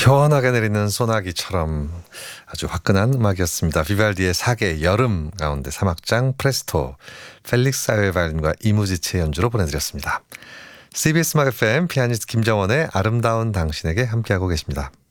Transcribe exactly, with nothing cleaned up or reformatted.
시원하게 내리는 소나기처럼 아주 화끈한 음악이었습니다. 비발디의 사계 여름 가운데 삼 악장 프레스토, 펠릭스 아요의 바이올린과 이무지치의 연주로 보내드렸습니다. 씨비에스 음악 에프엠 피아니스트 김정원의 아름다운 당신에게 함께하고 계십니다.